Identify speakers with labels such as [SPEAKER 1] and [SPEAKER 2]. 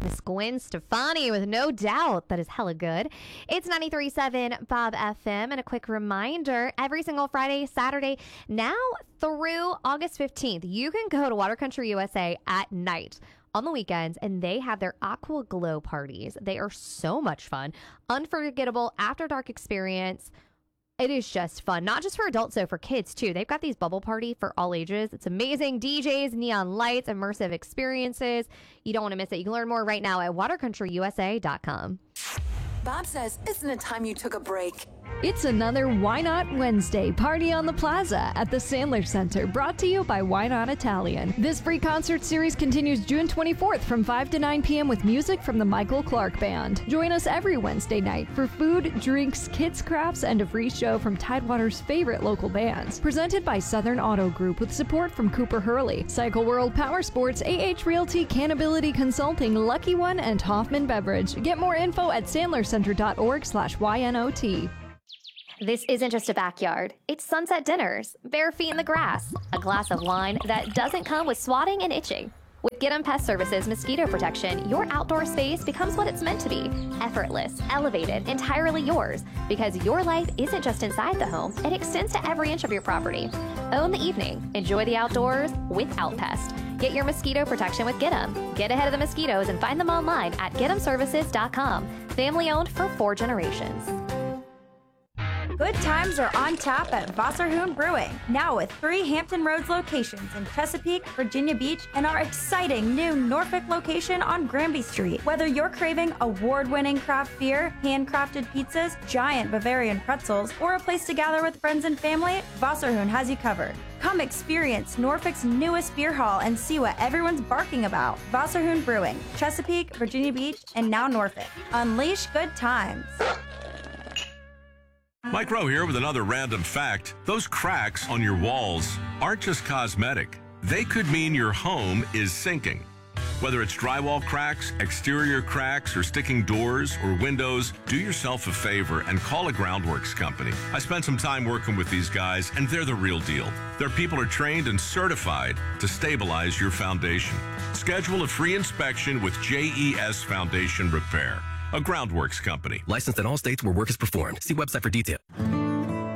[SPEAKER 1] Miss Gwen Stefani with No Doubt. That is hella good. It's 93.7 Bob FM. And a quick reminder, every single Friday, Saturday, now through August 15th, you can go to Water Country USA at night on the weekends, and they have their Aqua Glow parties. They are so much fun. Unforgettable after dark experience. It is just fun, not just for adults, though, for kids, too. They've got these bubble party for all ages. It's amazing. DJs, neon lights, immersive experiences. You don't want to miss it. You can learn more right now at watercountryusa.com.
[SPEAKER 2] Bob says, isn't it time you took a break?
[SPEAKER 3] It's another Why Not Wednesday party on the plaza at the Sandler Center, brought to you by Why Not Italian. This free concert series continues June 24th from 5 to 9 p.m. with music from the Michael Clark Band. Join us every Wednesday night for food, drinks, kids crafts, and a free show from Tidewater's favorite local bands. Presented by Southern Auto Group with support from Cooper Hurley, Cycle World Power Sports, AH Realty, Canability Consulting, Lucky One, and Hoffman Beverage. Get more info at sandlercenter.org/YNOT.
[SPEAKER 1] This isn't just a backyard. It's sunset dinners, bare feet in the grass, a glass of wine that doesn't come with swatting and itching. With Get 'em Pest Services Mosquito Protection, your outdoor space becomes what it's meant to be. Effortless, elevated, entirely yours. Because your life isn't just inside the home, it extends to every inch of your property. Own the evening. Enjoy the outdoors without pest. Get your mosquito protection with Get 'em. Get ahead of the mosquitoes and find them online at getemservices.com. Family owned for 4 generations.
[SPEAKER 4] Good times are on tap at Wasserhuhn Brewing, now with 3 Hampton Roads locations in Chesapeake, Virginia Beach, and our exciting new Norfolk location on Granby Street. Whether you're craving award-winning craft beer, handcrafted pizzas, giant Bavarian pretzels, or a place to gather with friends and family, Wasserhuhn has you covered. Come experience Norfolk's newest beer hall and see what everyone's barking about. Wasserhuhn Brewing, Chesapeake, Virginia Beach, and now Norfolk. Unleash good times.
[SPEAKER 5] Mike Rowe here with another random fact. Those cracks on your walls aren't just cosmetic. They could mean your home is sinking. Whether it's drywall cracks, exterior cracks, or sticking doors or windows, do yourself a favor and call a Groundworks company. I spent some time working with these guys, and they're the real deal. Their people are trained and certified to stabilize your foundation. Schedule a free inspection with JES Foundation Repair, a Groundworks company.
[SPEAKER 6] Licensed in all states where work is performed. See website for details.